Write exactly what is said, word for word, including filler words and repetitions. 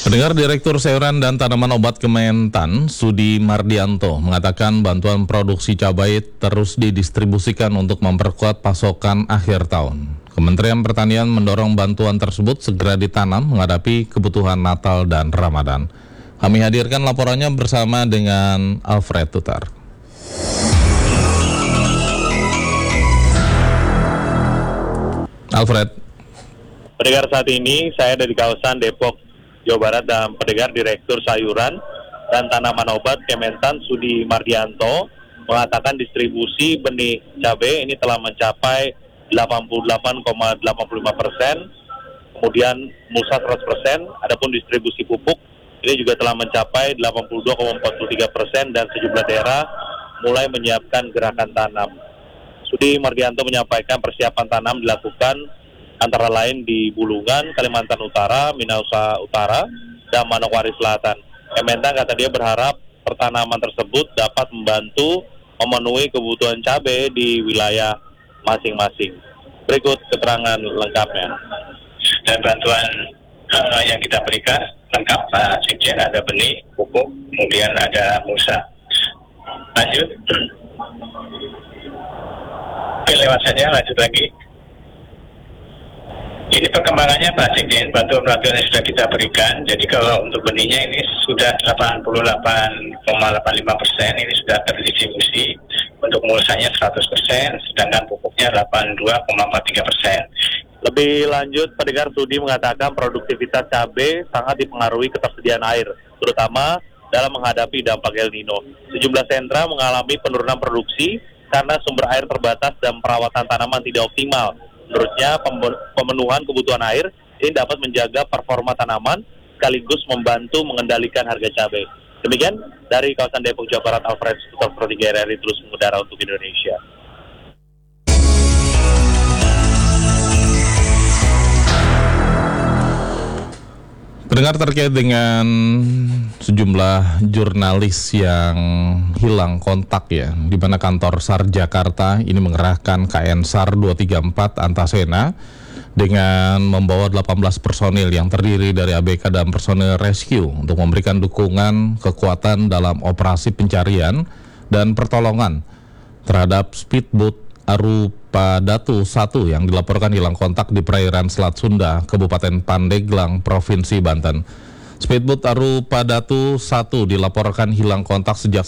Pendengar, Direktur Sayuran dan Tanaman Obat Kementan, Sudi Mardianto, mengatakan bantuan produksi cabai terus didistribusikan untuk memperkuat pasokan akhir tahun. Kementerian Pertanian mendorong bantuan tersebut segera ditanam menghadapi kebutuhan Natal dan Ramadan. Kami hadirkan laporannya bersama dengan Alfred Tutar. Alfred. Pendengar, saat ini saya ada di kawasan Depok, Jawa Barat, dan pendengar Direktur Sayuran dan Tanaman Obat Kementan Sudi Mardianto mengatakan distribusi benih cabai ini telah mencapai delapan puluh delapan koma delapan puluh lima persen, kemudian mulsa seratus persen, adapun distribusi pupuk ini juga telah mencapai delapan puluh dua koma empat puluh tiga persen dan sejumlah daerah mulai menyiapkan gerakan tanam. Sudi Mardianto menyampaikan persiapan tanam dilakukan antara lain di Bulungan, Kalimantan Utara, Minahasa Utara, dan Manokwari Selatan. Kementan, kata dia, berharap pertanaman tersebut dapat membantu memenuhi kebutuhan cabai di wilayah masing-masing. Berikut keterangan lengkapnya. Dan bantuan uh, yang kita berikan lengkap, Pak Sekjen, ada benih, pupuk, kemudian ada mulsa. Lanjut. Oke, lewat saja, lanjut lagi. Ini perkembangannya, Pak Sekjen, bantuan-bantuan yang sudah kita berikan. Jadi kalau untuk benihnya ini sudah delapan puluh delapan koma delapan lima persen, ini sudah terdistribusi. Untuk mulsanya seratus persen, sedangkan pupuknya delapan puluh dua koma empat tiga persen. Lebih lanjut, pendengar, Sudi mengatakan produktivitas cabai sangat dipengaruhi ketersediaan air, terutama dalam menghadapi dampak El Nino. Sejumlah sentra mengalami penurunan produksi karena sumber air terbatas dan perawatan tanaman tidak optimal. Menurutnya, pemenuhan kebutuhan air ini dapat menjaga performa tanaman sekaligus membantu mengendalikan harga cabai. Demikian dari kawasan Depok, Jawa Barat, Alfred Tutar, Pro tiga R R I terus mengudara untuk Indonesia. Pendengar, terkait dengan sejumlah jurnalis yang hilang kontak ya, di mana kantor SAR Jakarta ini mengerahkan K N SAR dua tiga empat Antasena dengan membawa delapan belas personil yang terdiri dari A B K dan personil rescue untuk memberikan dukungan kekuatan dalam operasi pencarian dan pertolongan terhadap speedboat Arupadatu satu yang dilaporkan hilang kontak di perairan Selat Sunda, Kabupaten Pandeglang, Provinsi Banten. Speedboat Arupadatu satu dilaporkan hilang kontak sejak